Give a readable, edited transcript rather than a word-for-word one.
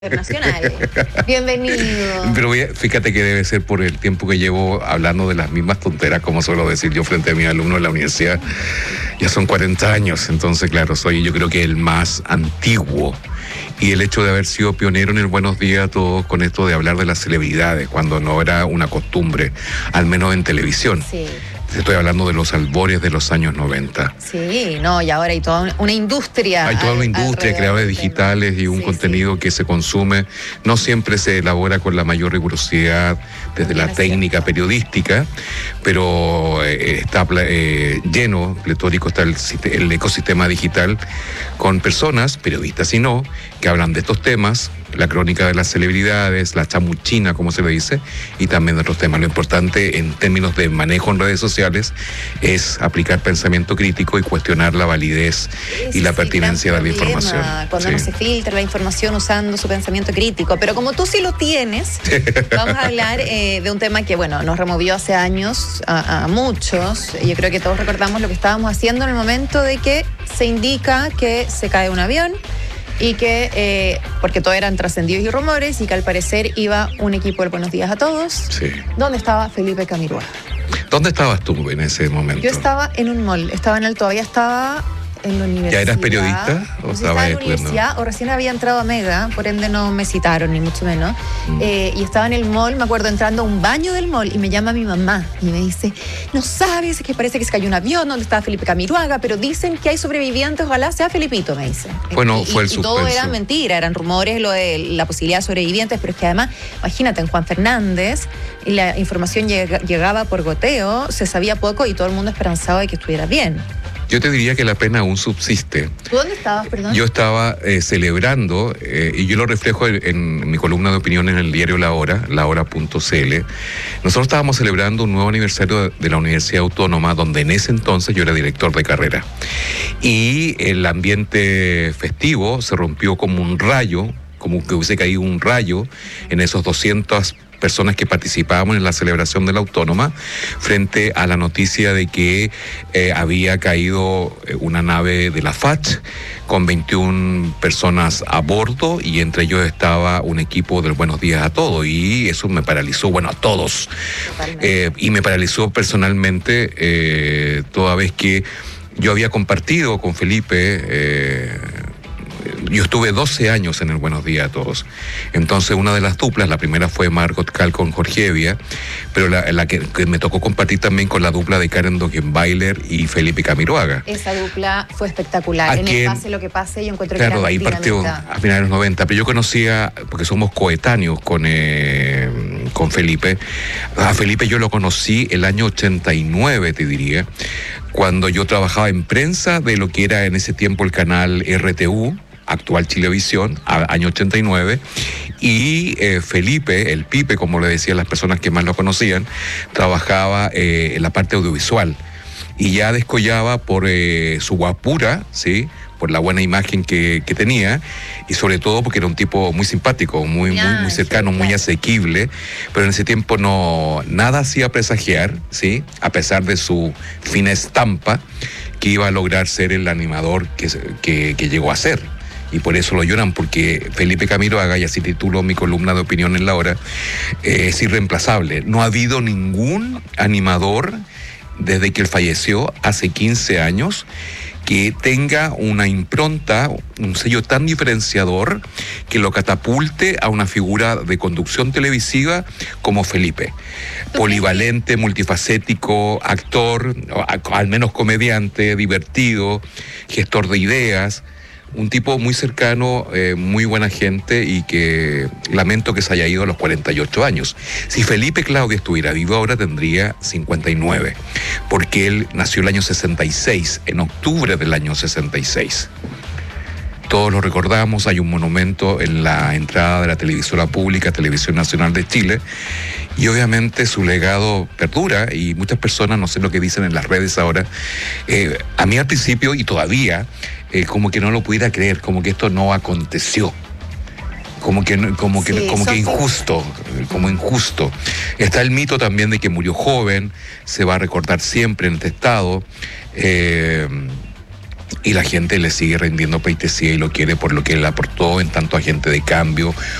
Internacional. Bienvenido. Pero fíjate que debe ser por el tiempo que llevo hablando de las mismas tonteras, como suelo decir yo frente a mis alumnos de la universidad. Ya son 40 años, entonces claro, soy yo creo que el más antiguo. Y el hecho de haber sido pionero en el Buenos Días a Todos con esto de hablar de las celebridades, cuando no era una costumbre, al menos en televisión. Sí. Estoy hablando de los albores de los años 90. Sí, no, y ahora hay toda una industria. Hay toda una industria, creadores digitales y un contenido que se consume. No siempre se elabora con la mayor rigurosidad desde la técnica periodística, pero está lleno, pletórico está el ecosistema digital con personas, periodistas y no, que hablan de estos temas, la crónica de las celebridades, la chamuchina, como se le dice, y también de otros temas. Lo importante en términos de manejo en redes sociales es aplicar pensamiento crítico y cuestionar la validez y la pertinencia de la información. Cuando no se filtra la información usando su pensamiento crítico. Pero como tú sí lo tienes, vamos a hablar de un tema que, bueno, nos removió hace años a muchos. Yo creo que todos recordamos lo que estábamos haciendo en el momento de que se indica que se cae un avión. Y que, porque todo eran trascendidos y rumores, y que al parecer iba un equipo del Buenos Días a Todos. Sí. ¿Dónde estaba Felipe Camiroaga? ¿Dónde estabas tú en ese momento? Yo estaba en un mall, todavía estaba en la universidad. ¿Ya eras periodista o estabas en la universidad o recién había entrado a Mega, por ende no me citaron, ni mucho menos. Y estaba en el mall, me acuerdo, entrando a un baño del mall, y me llama mi mamá y me dice, no sabes, es que parece que se cayó un avión donde estaba Felipe Camiroaga, pero dicen que hay sobrevivientes, ojalá sea Felipito, me dice. Bueno, fue el suspenso. Y todo era mentira, eran rumores, lo de la posibilidad de sobrevivientes, pero es que además, imagínate, en Juan Fernández, la información llegaba por goteo, se sabía poco y todo el mundo esperanzaba de que estuviera bien. Yo te diría que la pena aún subsiste. ¿Tú dónde estabas, perdón? Yo estaba celebrando, y yo lo reflejo en mi columna de opinión en el diario La Hora, lahora.cl. Nosotros estábamos celebrando un nuevo aniversario de la Universidad Autónoma, donde en ese entonces yo era director de carrera. Y el ambiente festivo se rompió como un rayo, como que hubiese caído un rayo en esos 200 personas que participábamos en la celebración de la Autónoma frente a la noticia de que había caído una nave de la FACH con 21 personas a bordo, y entre ellos estaba un equipo del Buenos Días a Todos, y eso me paralizó, bueno, a todos. Y me paralizó personalmente toda vez que yo había compartido con Felipe. Yo estuve 12 años en el Buenos Días a Todos. Entonces, una de las duplas, la primera fue Margot Cal con Jorge Evia, pero la que me tocó compartir también con la dupla de Karen Dockenbailer y Felipe Camiroaga. Esa dupla fue espectacular. En el Pase lo que pase, yo encuentro que era ahí partió a finales de los 90, pero yo conocía, porque somos coetáneos con Felipe. A Felipe yo lo conocí el año 89, te diría, cuando yo trabajaba en prensa de lo que era en ese tiempo el canal RTU, actual Chilevisión, año 89, y Felipe, el Pipe, como le decían las personas que más lo conocían, trabajaba en la parte audiovisual, y ya descollaba por su guapura, ¿sí?, por la buena imagen que tenía, y sobre todo porque era un tipo muy simpático, muy cercano, muy asequible, pero en ese tiempo nada hacía presagiar, ¿sí?, a pesar de su fina estampa, que iba a lograr ser el animador que llegó a ser. Y por eso lo lloran, porque Felipe Camiroaga, y así titulo mi columna de opinión en La Hora, es irreemplazable. No ha habido ningún animador desde que él falleció hace 15 años que tenga una impronta, un sello tan diferenciador que lo catapulte a una figura de conducción televisiva como Felipe. Polivalente, multifacético, actor, al menos comediante, divertido, gestor de ideas. Un tipo muy cercano, muy buena gente, y que lamento que se haya ido a los 48 años. Si Felipe Claudio estuviera vivo ahora tendría 59, porque él nació el año 66, en octubre del año 66. Todos lo recordamos, hay un monumento en la entrada de la televisora pública, Televisión Nacional de Chile, y obviamente su legado perdura, y muchas personas, no sé lo que dicen en las redes ahora, a mí al principio y todavía, como que no lo pudiera creer, como que esto no aconteció. Como que injusto, como injusto. Está el mito también de que murió joven, se va a recordar siempre en este estado. y la gente le sigue rindiendo pleitesía y lo quiere por lo que él aportó en tanto agente de cambio,